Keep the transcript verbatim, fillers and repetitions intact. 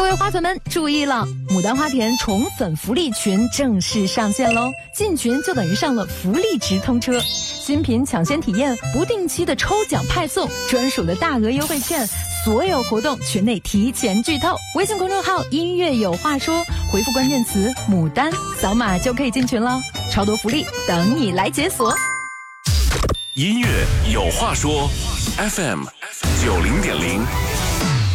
各位花粉们注意了，牡丹花田宠粉福利群正式上线喽！进群就等于上了福利直通车，新品抢先体验，不定期的抽奖派送，专属的大额优惠券，所有活动群内提前剧透。微信公众号音乐有话说，回复关键词牡丹，扫码就可以进群了，超多福利等你来解锁。 音乐有话说 ，F M 九零点零。